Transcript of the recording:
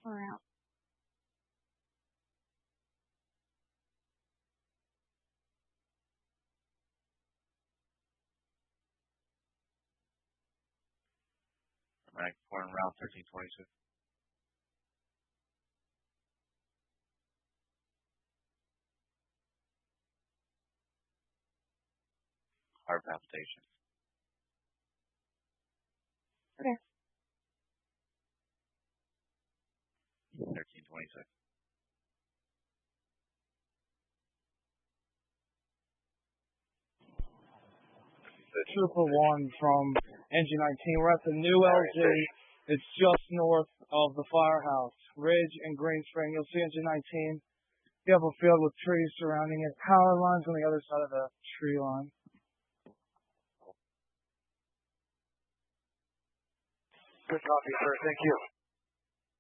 Route. Corner Route 1326. Heart palpitation. Okay. 1326. Trooper 1 from NG19. We're at the new LG. It's just north of the firehouse. Ridge and Green Spring. You'll see NG19. You have a field with trees surrounding it. Power lines on the other side of the tree line. Good copy, sir. Thank you.